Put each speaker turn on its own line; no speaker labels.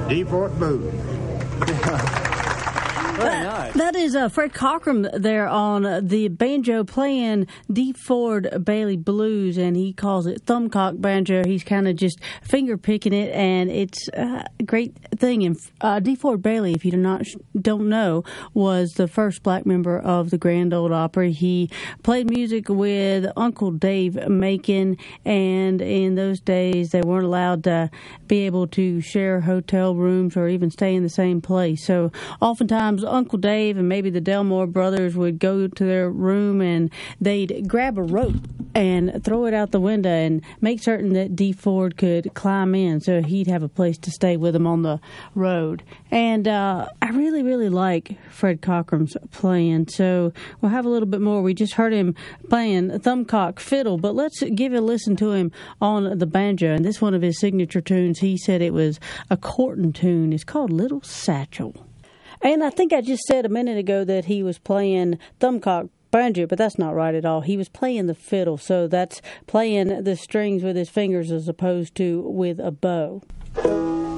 D. Fort Booth.
Very nice.
That is Fred Cochran there on the banjo playing D. Ford Bailey blues, and he calls it thumbcock banjo. He's kind of just finger picking it, and it's a great thing. And D. Ford Bailey, if you don't know, was the first black member of the Grand Ole Opry. He played music with Uncle Dave Macon, and in those days they weren't allowed to be able to share hotel rooms or even stay in the same place. So oftentimes Uncle Dave and maybe the Delmore brothers would go to their room and they'd grab a rope and throw it out the window and make certain that D. Ford could climb in so he'd have a place to stay with him on the road. And I really, really like Fred Cochran's playing, so we'll have a little bit more. We just heard him playing thumbcock fiddle, but let's give a listen to him on the banjo. And this one of his signature tunes, he said it was a courtin' tune. It's called Little Satchel. And I think I just said a minute ago that he was playing thumbcock banjo, but that's not right at all. He was playing the fiddle, so that's playing the strings with his fingers as opposed to with a bow.